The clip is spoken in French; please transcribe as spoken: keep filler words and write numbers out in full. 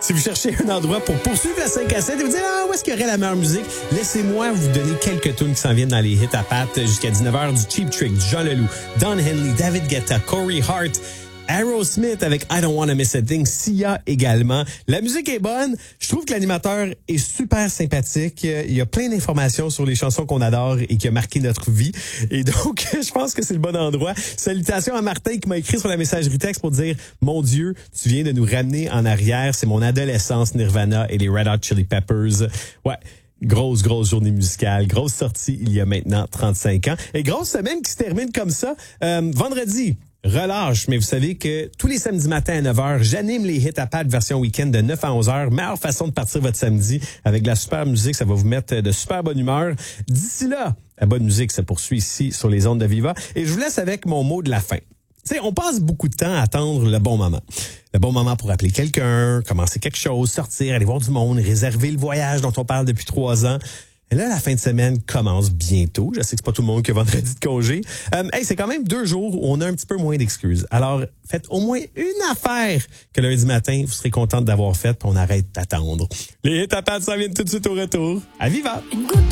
Si vous cherchez un endroit pour poursuivre la cinq à sept et vous dire ah, où est-ce qu'il y aurait la meilleure musique, laissez-moi vous donner quelques tunes qui s'en viennent dans les hits à pattes jusqu'à dix-neuf heures. Du Cheap Trick, du Jean Leloup, Don Henley, David Guetta, Corey Hart, Aerosmith avec I Don't Wanna Miss a Thing, Sia également. La musique est bonne. Je trouve que l'animateur est super sympathique. Il y a plein d'informations sur les chansons qu'on adore et qui a marqué notre vie. Et donc, je pense que c'est le bon endroit. Salutations à Martin qui m'a écrit sur la messagerie texte pour dire « Mon Dieu, tu viens de nous ramener en arrière. C'est mon adolescence, Nirvana et les Red Hot Chili Peppers. » Ouais. Grosse, grosse journée musicale. Grosse sortie il y a maintenant trente-cinq ans. Et grosse semaine qui se termine comme ça. Euh, vendredi, relâche. Mais vous savez que tous les samedis matins à neuf heures, j'anime les hits à pattes version week-end de neuf à onze heures. Meilleure façon de partir votre samedi avec de la super musique. Ça va vous mettre de super bonne humeur. D'ici là, la bonne musique se poursuit ici sur les ondes de Viva. Et je vous laisse avec mon mot de la fin. Tu sais, on passe beaucoup de temps à attendre le bon moment. Le bon moment pour appeler quelqu'un, commencer quelque chose, sortir, aller voir du monde, réserver le voyage dont on parle depuis trois ans. Et là, la fin de semaine commence bientôt. Je sais que c'est pas tout le monde qui a vendredi de congé. Euh, hey, c'est quand même deux jours où on a un petit peu moins d'excuses. Alors, faites au moins une affaire que lundi matin, vous serez contente d'avoir faite. On arrête d'attendre. Les hits à pattes s'en viennent tout de suite au retour. À Viva! Une goutte